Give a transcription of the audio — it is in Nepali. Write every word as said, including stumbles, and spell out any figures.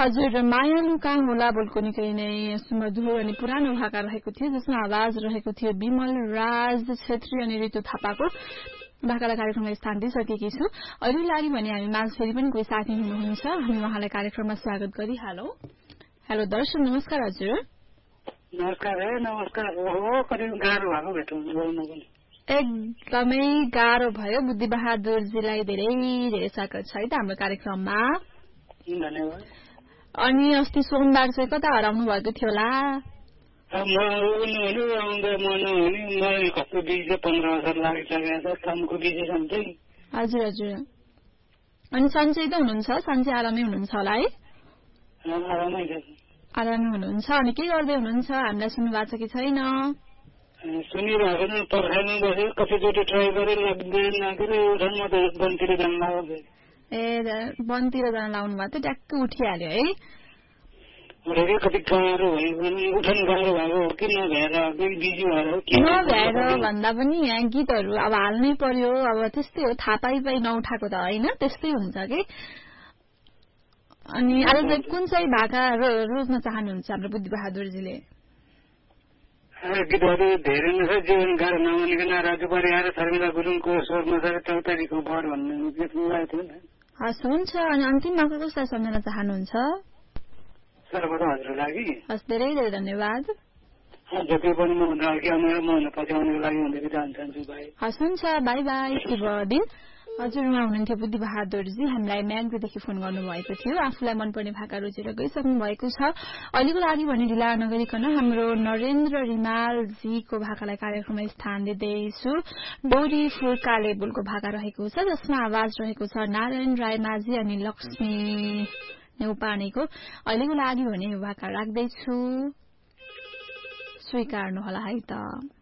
हजुर मायालु कहाँ होला बोलको निकै नै सुमधुर अनि पुरानो भाका रहेको थियो जसमा आवाज रहेको थियो विमल राज छेत्री अनि ऋतु थापाको। भाकालाई कार्यक्रममा स्थान दिइसकेकी छु। अहिले लागि भने हामी माझ फेरि पनि कोही साथी हुनुहुन्छ, हामी उहाँलाई कार्यक्रममा स्वागत गरिहालौं। हेलो दर्शक नमस्कार हजुर। नमस्कार है नमस्कार। ओहो कति गाह्रो भएको भेट्नु बोल्नु पनि एकदमै गाह्रो भयो। बुद्धि बहादुरजीलाई धेरै धेरै स्वागत छ है त हाम्रो कार्यक्रममा। धन्यवाद। अनि अस्ति सोमबार चाहिँ कता हराउनु भएको थियो होला? हजुर हजुर। अनि सन्चै त हुनुहुन्छ? सन्चै आरामै हुनुहुन्छ होला है? आरामै हुनुहुन्छ। अनि के गर्दै हुनुहुन्छ? हामीलाई सुन्नु भएको छ कि छैन? सुनिरहेको छ। पर्खाइमा बसेर कतिचोटि ट्राई गरेर लाग्दैन नाकेर म त वनतिर जान लाग्यो। ए वनतिर जान लाउनु भएको थियो, ट्याक्कै उठिहाल्यो है? कति गाह्रो भयो भने उठन गाह्रो भएको हो कि नभएर बिजी भएर नभएर भन्दा पनि यहाँ गीतहरू अब हाल्नै पर्यो। अब त्यस्तै हो, थाहा पाइ पाइ नउठाएको त होइन, त्यस्तै हुन्छ कि। अनि आज चाहिँ कुन चाहिँ भाका रोज्न चाहनुहुन्छ हाम्रो बुद्धि बहादुरजीले? गीतहरू धेरै नै छ। जीवन गाह्रो नमानिकन राजु परियार शर्मिला गुरुङको स्वरमा छ चौतारीको बर भन्ने गीत मिलाएको थियो नि। हस् हुन्छ। अनि अन्तिममा कसलाई सम्झन चाहनुहुन्छ? सर्वदा हजुरको लागि हस् धेरै धेरै धन्यवाद। जति पनि म हुँदा म पछि आउनुको लागि हुँदै जान्छु भाइ। हस् हुन्छ, बाई बाई, शुभ दिन। हजुर उहाँ हुनुहुन्थ्यो बुद्धि बहादुरजी, हामीलाई म्याग्दीदेखि फोन गर्नुभएको थियो। आफूलाई मनपर्ने भाका रोजेर गइसक्नु भएको छ। अहिलेको लागि भने ढिला नगरिकन हाम्रो नरेन्द्र रिमालजीको भाकालाई कार्यक्रममा स्थान दिँदैछु। डोरी फुर्काले बोलको भाका रहेको छ जसमा आवाज रहेको छ नारायण रायमाझी अनि लक्ष्मी नेउपानेको। अहिलेको लागि भने यो भाका राख्दैछु, स्वीकार्नु होला है त।